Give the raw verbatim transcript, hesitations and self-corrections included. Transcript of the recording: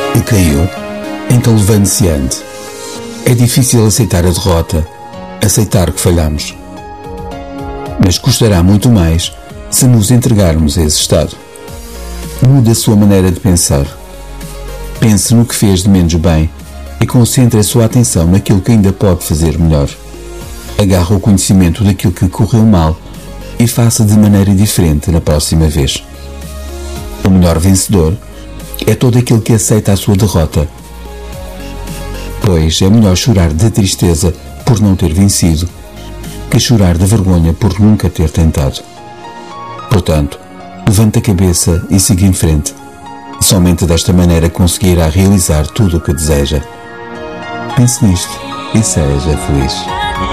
E caiu, então levante-se e ande. É difícil aceitar a derrota, aceitar que falhamos. Mas custará muito mais se nos entregarmos a esse estado. Mude a sua maneira de pensar. Pense no que fez de menos bem e concentre a sua atenção naquilo que ainda pode fazer melhor. Agarre o conhecimento daquilo que correu mal e faça de maneira diferente na próxima vez. O melhor vencedor é todo aquele que aceita a sua derrota, pois é melhor chorar de tristeza por não ter vencido que chorar de vergonha por nunca ter tentado. Portanto, levante a cabeça e siga em frente. Somente desta maneira conseguirá realizar tudo o que deseja. Pense nisto e seja feliz.